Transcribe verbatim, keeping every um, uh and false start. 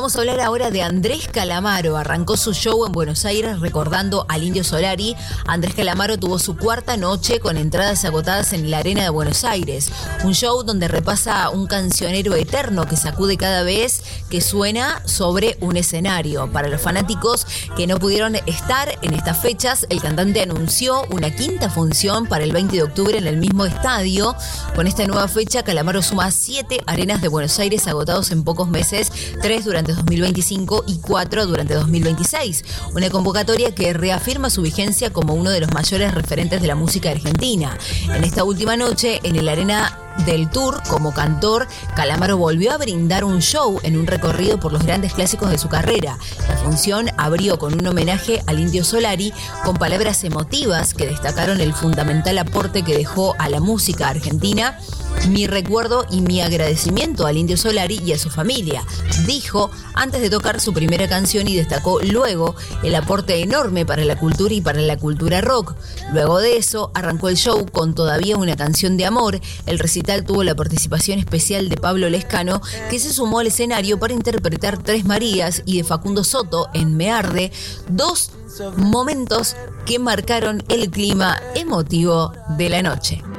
Vamos a hablar ahora de Andrés Calamaro. Arrancó su show en Buenos Aires recordando al Indio Solari. Andrés Calamaro tuvo su cuarta noche con entradas agotadas en la Arena de Buenos Aires. Un show donde repasa un cancionero eterno que sacude cada vez que suena sobre un escenario. Para los fanáticos que no pudieron estar en estas fechas, el cantante anunció una quinta función para el veinte de octubre en el mismo estadio. Con esta nueva fecha, Calamaro suma siete arenas de Buenos Aires agotados en pocos meses, tres durante dos mil veinticinco y cuatro durante dos mil veintiséis. Una convocatoria que reafirma su vigencia como uno de los mayores referentes de la música argentina. En esta última noche, en el Arena del Tour, como cantor, Calamaro volvió a brindar un show en un recorrido por los grandes clásicos de su carrera. La función abrió con un homenaje al Indio Solari, con palabras emotivas que destacaron el fundamental aporte que dejó a la música argentina. Mi recuerdo y mi agradecimiento al Indio Solari y a su familia, dijo antes de tocar su primera canción, y destacó luego el aporte enorme para la cultura y para la cultura rock. Luego de eso, arrancó el show con Todavía una canción de amor. El recital tuvo la participación especial de Pablo Lescano, que se sumó al escenario para interpretar Tres Marías, y de Facundo Soto en Me Arde, dos momentos que marcaron el clima emotivo de la noche.